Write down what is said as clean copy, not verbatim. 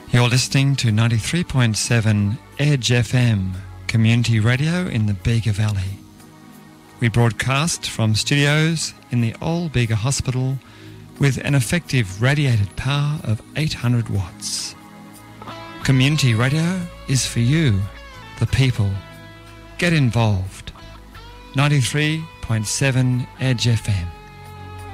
You're listening to 93.7 Edge FM, community radio in the Bega Valley. We broadcast from studios in the Old Bega Hospital with an effective radiated power of 800 watts. Community radio is for you, the people. Get involved. 93.7 Edge FM.